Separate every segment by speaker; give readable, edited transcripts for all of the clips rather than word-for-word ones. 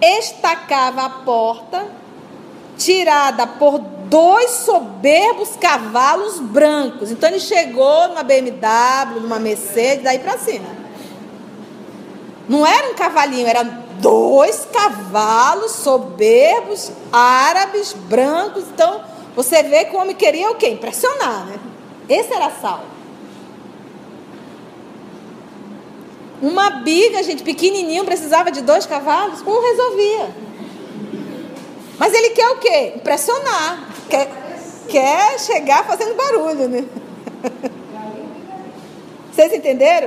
Speaker 1: estacava a porta, tirada por 2 soberbos cavalos brancos. Então ele chegou numa BMW, numa Mercedes, daí para cima. Não era um cavalinho, eram 2 cavalos soberbos, árabes, brancos. Então você vê que o homem queria o quê? Impressionar, né? Esse era Saulo. Uma biga, gente, pequenininho, precisava de 2 cavalos, um resolvia. Mas ele quer o quê? Impressionar. Quer chegar fazendo barulho, né? Vocês entenderam?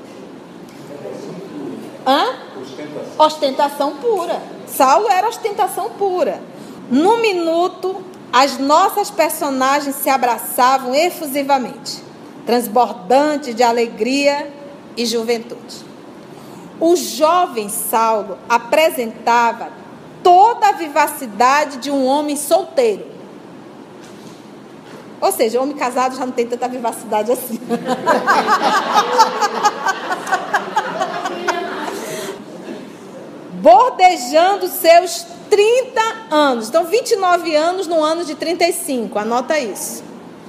Speaker 1: Hã? Ostentação pura. Saulo era ostentação pura. No minuto, as nossas personagens se abraçavam efusivamente, transbordantes de alegria e juventude. O jovem Saulo apresentava toda a vivacidade de um homem solteiro. Ou seja, o homem casado já não tem tanta vivacidade assim. Bordejando seus 30 anos. Então, 29 anos no ano de 35. Anota isso.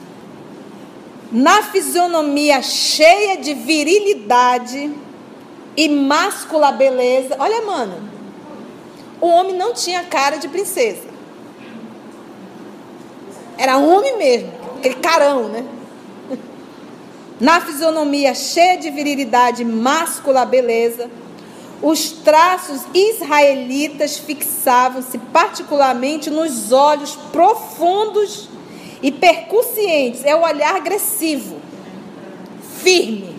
Speaker 1: Na fisionomia cheia de virilidade e máscula beleza. Olha, mano. O homem não tinha cara de princesa. Era homem mesmo. Aquele carão, né? Na fisionomia cheia de virilidade e máscula beleza, os traços israelitas fixavam-se particularmente nos olhos profundos e percussientes. É o olhar agressivo, firme,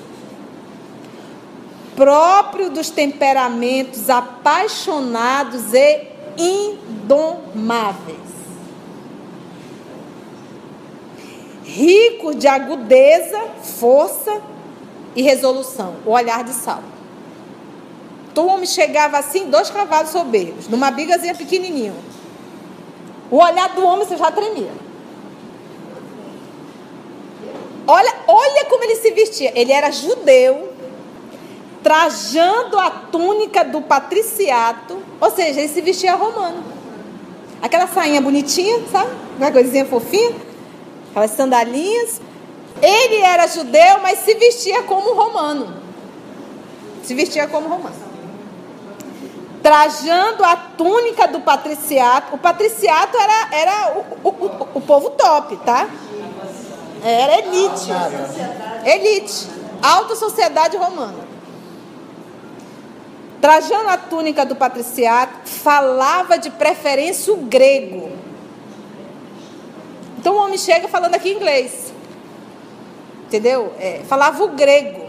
Speaker 1: próprio dos temperamentos apaixonados e indomáveis. Rico de agudeza, força e resolução. O olhar de Saulo. Então o homem chegava assim, 2 cavalos soberbos, numa bigazinha pequenininho. O olhar do homem você já tremia. Olha como ele se vestia. Ele era judeu, trajando a túnica do patriciato, ou seja, ele se vestia romano. Aquela sainha bonitinha, sabe? Uma coisinha fofinha. Aquelas sandalinhas. Ele era judeu, mas se vestia como romano. Se vestia como romano. Trajando a túnica do patriciato. O patriciato era o povo top, tá? Era elite. Elite. Alta sociedade romana. Trajando a túnica do patriciato, falava de preferência o grego. Então o homem chega falando aqui inglês. Entendeu? Falava o grego.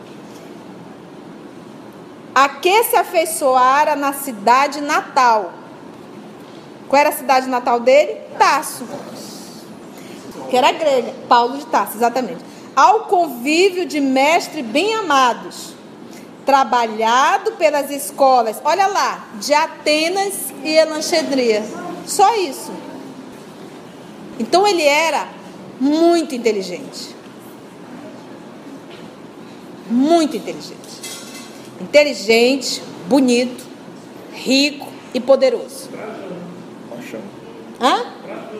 Speaker 1: A que se afeiçoara na cidade natal. Qual era a cidade natal dele? Tarso. Que era grega. Paulo de Tarso, exatamente. Ao convívio de mestres bem amados. Trabalhado pelas escolas, olha lá, de Atenas e Alexandria. Só isso. Então ele era muito inteligente. Muito inteligente. Inteligente, bonito, rico e poderoso. Hã?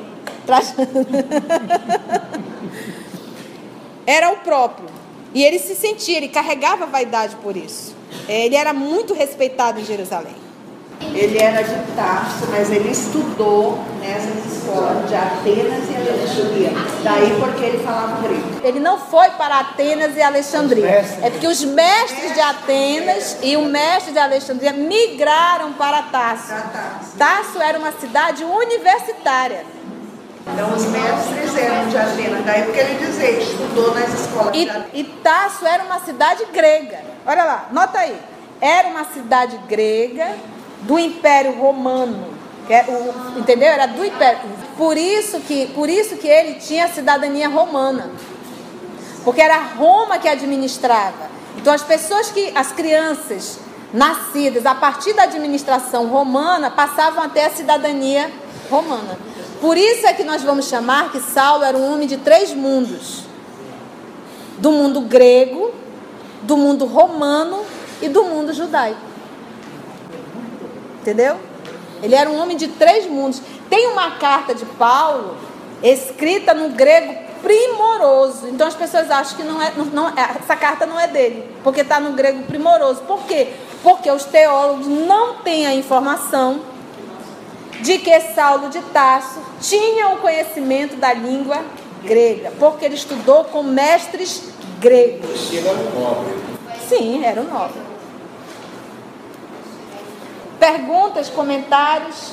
Speaker 1: Era o próprio. E ele se sentia, ele carregava vaidade por isso. Ele era muito respeitado em Jerusalém.
Speaker 2: Ele era de Tarso, mas ele estudou nessas escolas de Atenas e Alexandria. Daí porque ele falava grego.
Speaker 1: Ele não foi para Atenas e Alexandria. É porque os mestres de Atenas e o mestre de Alexandria migraram para Tarso. Tarso era uma cidade universitária.
Speaker 2: Então os mestres eram de Atenas. Daí porque ele dizia, ele estudou nas escolas de Atenas.
Speaker 1: E Tarso era uma cidade grega. Olha lá, nota aí. Era uma cidade grega do Império Romano, entendeu? Era do Império. Por isso que ele tinha a cidadania romana, porque era Roma que administrava. Então as crianças nascidas a partir da administração romana passavam a ter a cidadania romana. Por isso é que nós vamos chamar que Saulo era um homem de 3 mundos: do mundo grego, do mundo romano e do mundo judaico. entendeu? Ele era um homem de 3 mundos. Tem uma carta de Paulo escrita no grego primoroso. Então as pessoas acham que essa carta não é dele, porque está no grego primoroso. Por quê? Porque os teólogos não têm a informação de que Saulo de Tarso tinha o conhecimento da língua grega, porque ele estudou com mestres gregos.
Speaker 3: Ele era um nobre.
Speaker 1: Sim, era um nobre. Perguntas, comentários?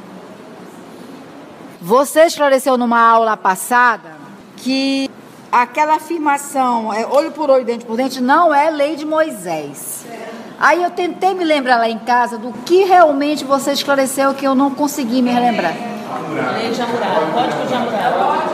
Speaker 4: Você esclareceu numa aula passada que aquela afirmação, olho por olho, dente por dente, não é lei de Moisés. Aí eu tentei me lembrar lá em casa do que realmente você esclareceu que eu não consegui me relembrar.
Speaker 5: Lei de Hammurabi, Código de Hammurabi.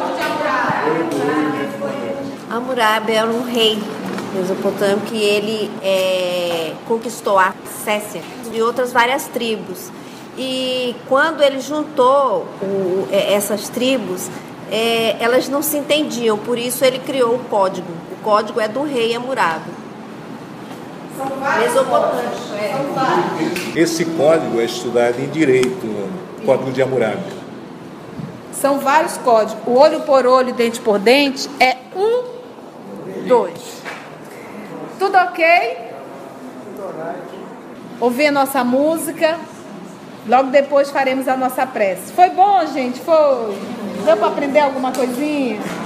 Speaker 6: Hammurabi era um rei mesopotâmico que ele conquistou a Césia e outras várias tribos. E quando ele juntou essas tribos, elas não se entendiam, por isso ele criou o código. O código é do rei Hammurabi. Mesopotâmico.
Speaker 3: Esse código é estudado em direito, o Código de Hammurabi.
Speaker 1: São vários códigos. O olho por olho, dente por dente é 1, 2. Tudo ok? Ouvir a nossa música. Logo depois faremos a nossa prece. Foi bom, gente? Foi? Deu para aprender alguma coisinha?